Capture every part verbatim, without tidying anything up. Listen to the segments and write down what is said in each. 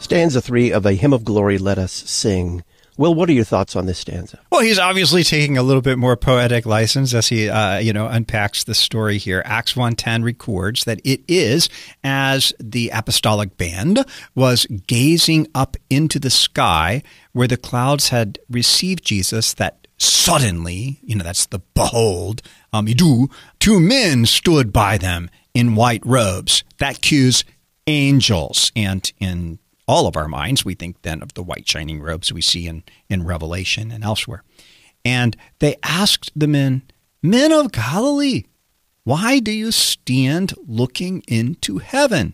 Stanza three of A Hymn of Glory, Let Us Sing. Will, what are your thoughts on this stanza? Well, he's obviously taking a little bit more poetic license as he, uh, you know, unpacks the story here. Acts one ten records that it is as the apostolic band was gazing up into the sky where the clouds had received Jesus that suddenly, you know, that's the behold, um, idu, two men stood by them in white robes. That cues angels. And in all of our minds, we think then of the white shining robes we see in, in Revelation and elsewhere. And they asked the men, "Men of Galilee, why do you stand looking into heaven?"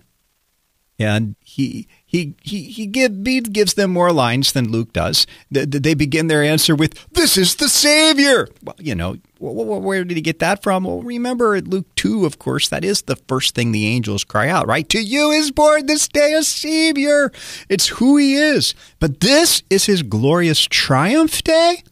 And he he he he give, Bede gives them more lines than Luke does. They, they begin their answer with, "This is the Savior." Well, you know, where did he get that from? Well, remember at Luke two, of course, that is the first thing the angels cry out, right? "To you is born this day a Savior." It's who he is. But this is his glorious triumph day.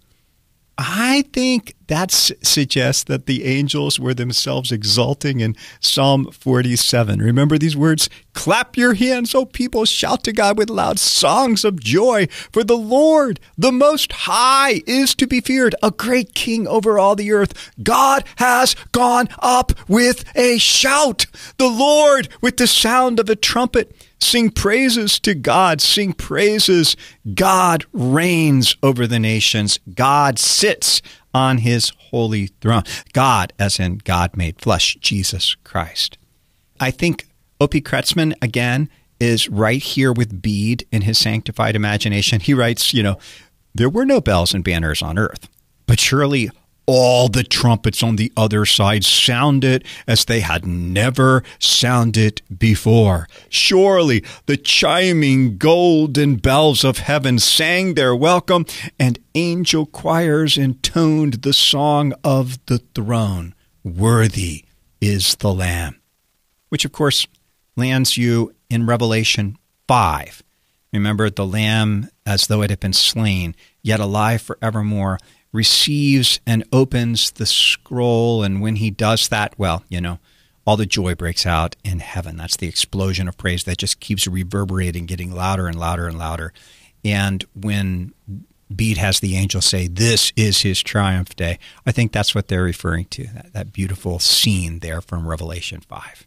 I think that suggests that the angels were themselves exulting in Psalm forty-seven. Remember these words? "Clap your hands, O people, shout to God with loud songs of joy. For the Lord, the Most High, is to be feared, a great king over all the earth. God has gone up with a shout. The Lord with the sound of a trumpet. Sing praises to God, sing praises. God reigns over the nations. God sits on his holy throne." God, as in God made flesh, Jesus Christ. I think O P Kretzmann, again, is right here with Bede in his sanctified imagination. He writes, you know, "There were no bells and banners on earth, but surely all the trumpets on the other side sounded as they had never sounded before. Surely the chiming golden bells of heaven sang their welcome, and angel choirs intoned the song of the throne. Worthy is the Lamb." Which, of course, lands you in Revelation five. Remember, the Lamb, as though it had been slain, yet alive forevermore, receives and opens the scroll, and when he does that, well, you know, all the joy breaks out in heaven. That's the explosion of praise that just keeps reverberating, getting louder and louder and louder. And when Bede has the angel say, "This is his triumph day," I think that's what they're referring to, that, that beautiful scene there from Revelation five.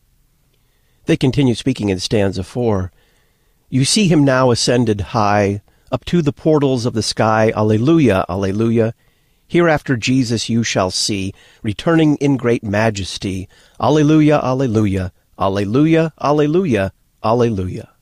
They continue speaking in stanza four. "You see him now ascended high, up to the portals of the sky. Alleluia, alleluia. Hereafter Jesus you shall see, returning in great majesty. Alleluia, alleluia, alleluia, alleluia, alleluia."